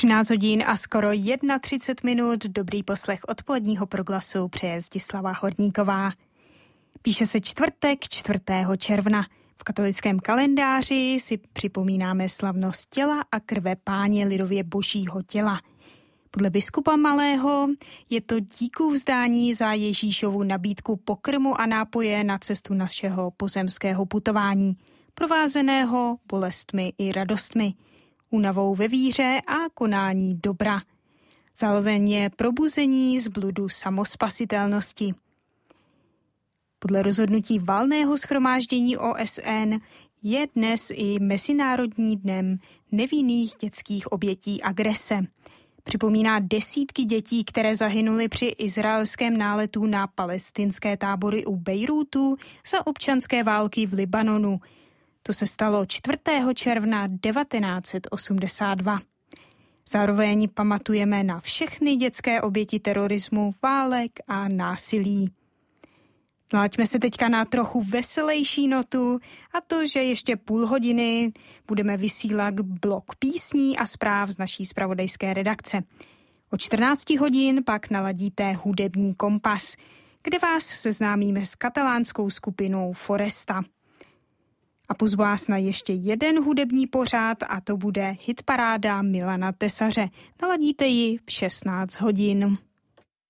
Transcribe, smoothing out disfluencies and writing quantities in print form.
13 hodin a skoro 31 minut. Dobrý poslech odpoledního proglasu přeje Zdislava Horníková. Píše se čtvrtek 4. června. V katolickém kalendáři si připomínáme slavnost těla a krve Páně, lidově Božího těla. Podle biskupa Malého je to díku vzdání za Ježíšovu nabídku pokrmu a nápoje na cestu našeho pozemského putování, provázeného bolestmi i radostmi, únavou ve víře a konání dobra. Zároveň je probuzení z bludu samospasitelnosti. Podle rozhodnutí Valného shromáždění OSN je dnes i Mezinárodní dnem nevinných dětských obětí agrese. Připomíná desítky dětí, které zahynuly při izraelském náletu na palestinské tábory u Bejrútu za občanské války v Libanonu. To se stalo 4. června 1982. Zároveň pamatujeme na všechny dětské oběti terorismu, válek a násilí. Nalaďme se teďka na trochu veselější notu, a to, že ještě půl hodiny budeme vysílat blok písní a zpráv z naší zpravodajské redakce. O 14 hodin pak naladíte hudební kompas, kde vás seznámíme s katalánskou skupinou Foresta. A pozvu vás na ještě jeden hudební pořad, a to bude hitparáda Milana Tesaře. Naladíte ji v 16 hodin.